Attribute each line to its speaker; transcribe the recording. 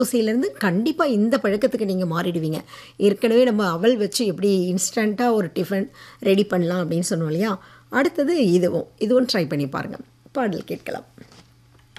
Speaker 1: தோசையிலேருந்து கண்டிப்பா இந்த பழக்கத்துக்கு நீங்க மாறிடுவீங்க. ஏற்கனவே நம்ம அவல் வச்சு எப்படி இன்ஸ்டன்ட்டா ஒரு டிஃபன் ரெடி பண்ணலாம் அப்படின்னு சொன்னோம் இல்லையா? அடுத்தது இதுவும் ட்ரை பண்ணி பாருங்க. பாடல் கேட்கலாம்.